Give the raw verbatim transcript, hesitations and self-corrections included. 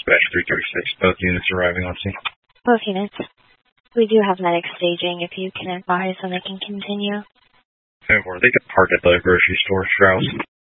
Dispatch three thirty-six, both units arriving on scene. Both units. We do have medics staging if you can advise when they can continue. And were they could park at the grocery store, Strauss?